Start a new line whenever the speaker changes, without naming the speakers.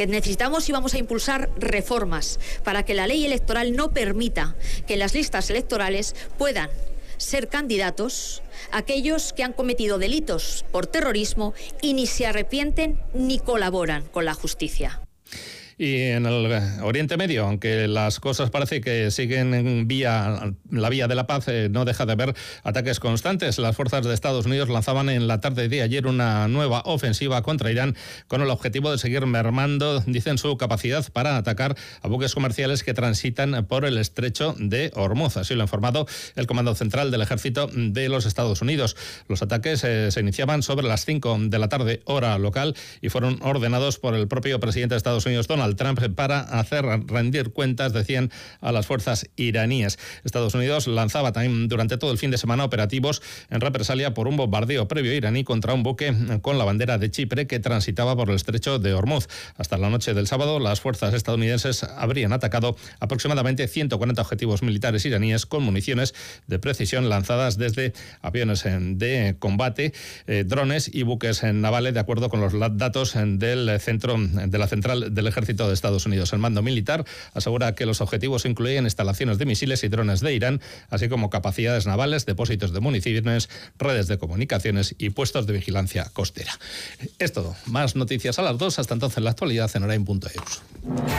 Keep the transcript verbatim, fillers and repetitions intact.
que necesitamos y vamos a impulsar reformas para que la ley electoral no permita que en las listas electorales puedan ser candidatos aquellos que han cometido delitos por terrorismo y ni se arrepienten ni colaboran con la justicia.
Y en el Oriente Medio, aunque las cosas parece que siguen en vía, la vía de la paz, eh, no deja de haber ataques constantes. Las fuerzas de Estados Unidos lanzaban en la tarde de ayer una nueva ofensiva contra Irán con el objetivo de seguir mermando, dicen, su capacidad para atacar a buques comerciales que transitan por el estrecho de Hormuz. Así lo ha informado el Comando Central del Ejército de los Estados Unidos. Los ataques eh, se iniciaban sobre las cinco de la tarde, hora local, y fueron ordenados por el propio presidente de Estados Unidos, Donald Trump, para hacer rendir cuentas, decían, a las fuerzas iraníes. Estados Unidos lanzaba también durante todo el fin de semana operativos en represalia por un bombardeo previo iraní contra un buque con la bandera de Chipre que transitaba por el estrecho de Hormuz. Hasta la noche del sábado, las fuerzas estadounidenses habrían atacado aproximadamente ciento cuarenta objetivos militares iraníes con municiones de precisión lanzadas desde aviones de combate, eh, drones y buques navales, de acuerdo con los datos del centro de la central del ejército de Estados Unidos. El mando militar asegura que los objetivos incluyen instalaciones de misiles y drones de Irán, así como capacidades navales, depósitos de municiones, redes de comunicaciones y puestos de vigilancia costera. Es todo. Más noticias a las dos. Hasta entonces, la actualidad en Orain punto e u.